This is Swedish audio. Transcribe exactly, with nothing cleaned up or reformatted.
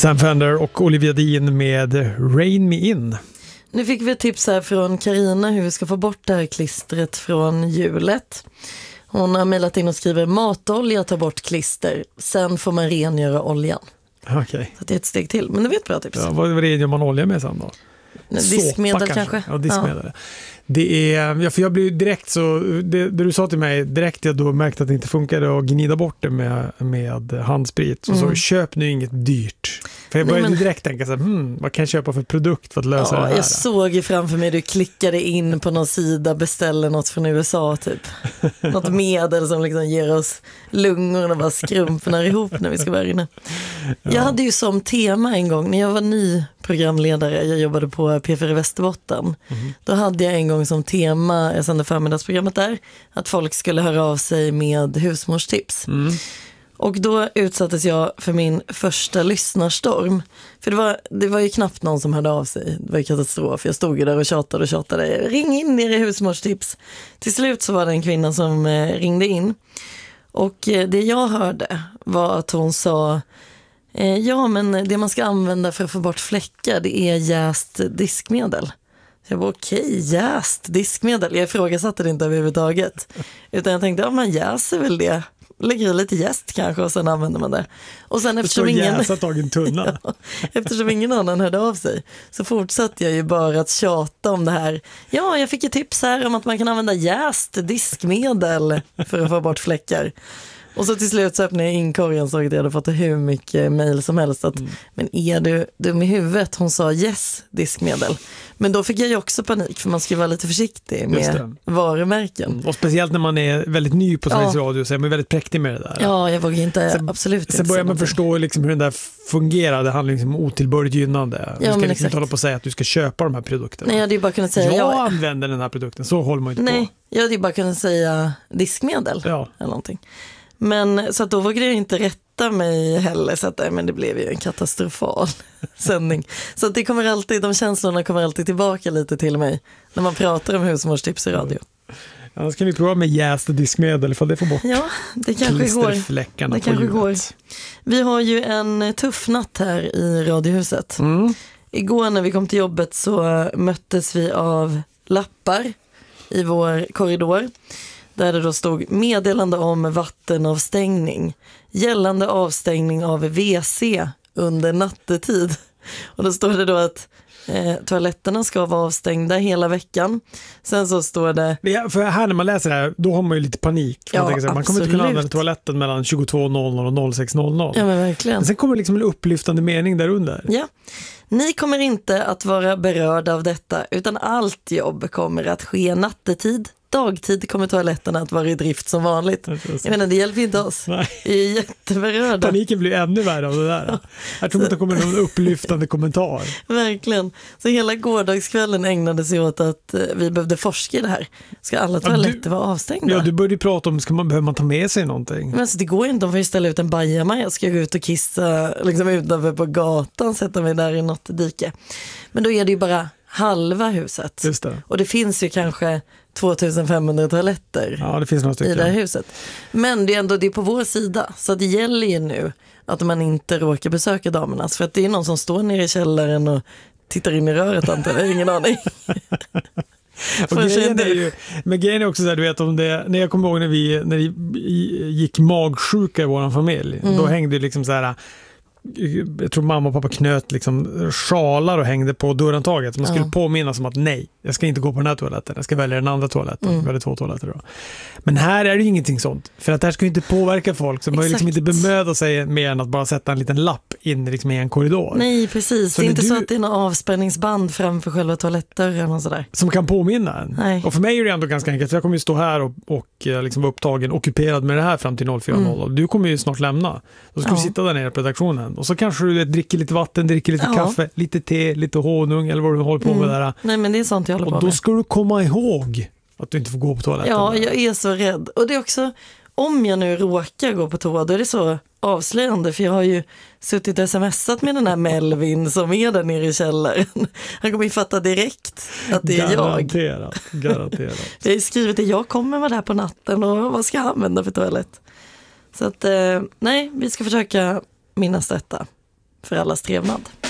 Sam Fender och Olivia Dean med Rain Me In. Nu fick vi ett tips här från Carina hur vi ska få bort det här klistret från hjulet. Hon har mejlat in och skriver matolja, ta bort klister. Sen får man rengöra oljan. Okej. Okay. Så det är ett steg till. Men det var ett bra tips. Ja, vad rengör man olja med sen då? Diskmedel Såpa, kanske. kanske. Ja, diskmedel. Ja. Det är, ja, för jag blev direkt så, det, det du sa till mig, direkt jag då märkte att det inte funkade att gnida bort det med, med handsprit. Så, mm. så köp nu inget dyrt. För jag började Nej, men... direkt tänka så här, hmm, vad kan jag köpa för produkt för att lösa ja, det här? Jag såg ju framför mig, du klickade in på någon sida, beställer något från U S A typ. Något medel som liksom ger oss lungorna bara skrumpnar ihop när vi ska vara inne. Ja. Jag hade ju som tema en gång, när jag var ny programledare, jag jobbade på P fyra Västerbotten. Mm. Då hade jag en gång som tema, jag sände förmiddagsprogrammet där, att folk skulle höra av sig med husmorstips. Mm. Och då utsattes jag för min första lyssnarstorm. För det var, det var ju knappt någon som hörde av sig. Det var ju katastrof. Jag stod ju där och tjatade och tjatade. Ring in er i husmorstips. Till slut så var det en kvinna som eh, ringde in. Och eh, det jag hörde var att hon sa eh, ja, men det man ska använda för att få bort fläckar, det är jäst diskmedel. Så jag var okej, jäst diskmedel. Jag ifrågasatte det inte överhuvudtaget. Utan jag tänkte, ja man jäser väl det. Lägger i lite jäst kanske och sen använder man det. Och sen eftersom ingen... en tunna. ja, eftersom ingen annan hörde av sig så fortsatte jag ju bara att tjata om det här. Ja, jag fick ju tips här om att man kan använda jäst diskmedel för att få bort fläckar. Och så till slut så öppnade jag inkorgen och såg att jag hade fått hur mycket mejl som helst. Att, mm. Men är du dum i huvudet? Hon sa yes, diskmedel. Men då fick jag ju också panik för man ska ju vara lite försiktig med varumärken. Mm. Och speciellt när man är väldigt ny på Sveriges ja. Radio så är man väldigt präktig med det där. Ja, jag vågar inte, sen, absolut inte. Sen börjar man förstå liksom hur den där fungerar. Det handlar liksom om otillbörligt gynnande. Ja, du ska liksom exakt. inte hålla på att säga att du ska köpa de här produkterna. Nej, jag hade ju bara kunnat säga... Jag ja, använder den här produkten, så håller man inte nej, på. Jag hade ju bara kunnat säga diskmedel ja. Eller någonting. Men så att då vågade jag inte rätta mig heller, så att men det blev ju en katastrofal sändning. Så att det kommer alltid, de känslorna kommer alltid tillbaka lite till mig när man pratar om husmorstips i radio. Annars kan vi prova med jäst och diskmedel för det får bort ja, det kanske går. Det kanske går. Vi har ju en tuff natt här i Radiohuset. Mm. Igår när vi kom till jobbet så möttes vi av lappar i vår korridor. Där det då stod meddelande om vattenavstängning. Gällande avstängning av W C under nattetid. Och då står det då att eh, toaletterna ska vara avstängda hela veckan. Sen så står det... Ja, för här när man läser det här, då har man ju lite panik. För ja, man, tänker så här, man kommer inte kunna använda toaletten mellan tjugotvå noll noll och sex noll noll. Ja, men verkligen. Men sen kommer liksom en upplyftande mening där under. Ja. Ni kommer inte att vara berörda av detta utan allt jobb kommer att ske nattetid. Dagtid kommer toaletterna att vara i drift som vanligt. Jag menar, det hjälper inte oss. Nej. Vi är jätteberörda. Paniken blir ännu värre av det där. Jag tror inte det kommer någon upplyftande kommentar. Verkligen. Så hela gårdagskvällen ägnade sig åt att vi behövde forska i det här. Ska alla toaletter ja, du, vara avstängda? Ja, du började prata om, ska man, behöver man ta med sig någonting? Men alltså, det går inte, de får ju ställa ut en bajamaja. Jag ska gå ut och kissa liksom utanför på gatan, sätta mig där i något dike. Men då är det ju bara halva huset. Just det. Och det finns ju kanske tvåtusenfemhundra toaletter ja, det finns några stycken i det här huset. Men det är ändå det är på vår sida. Så det gäller ju nu att man inte råkar besöka damernas. För att det är någon som står nere i källaren och tittar in i röret, antar jag. Ingen aning. Och grejen är ju, men grejen är också så här, du vet om det, när jag kommer ihåg när vi när det gick magsjuka i vår familj, mm. då hängde det liksom så här, jag tror mamma och pappa knöt liksom sjalar och hängde på dörrantaget. Man skulle ja. påminna som att nej, jag ska inte gå på den här toaletten. Jag ska välja den andra toaletten. Mm. Jag väljer två toaletter då. Men här är det ju ingenting sånt. För att det här ska ju inte påverka folk. Så man liksom inte bemöda sig mer än att bara sätta en liten lapp in liksom i en korridor. Nej, precis. Så det är inte du... så att det är någon avspänningsband framför själva toalettdörren och sådär. Som kan påminna en. Nej. Och för mig är det ändå ganska enkelt. För jag kommer ju stå här och, och liksom vara upptagen, ockuperad med det här fram till noll fyra noll. Mm. Du kommer ju snart lämna. Då ska ja. du sitta där nere på redaktionen. Och så kanske du dricker lite vatten, dricker lite ja. kaffe, lite te, lite honung eller vad du håller på mm. med där. Nej, men det är sånt jag håller och på med. Och då ska du komma ihåg att du inte får gå på toaletten. Ja, jag är så rädd. Och det är också, om jag nu råkar gå på toa, då är det så avslöjande. För jag har ju suttit och smsat med den här Melvin som är där nere i källaren. Han kommer ju fatta direkt att det är garanterat, jag. Garanterat. Jag har ju skrivit att jag kommer vara där på natten och vad ska jag använda för toalett? Så att, eh, nej, vi ska försöka minnas detta. för allas trevnad.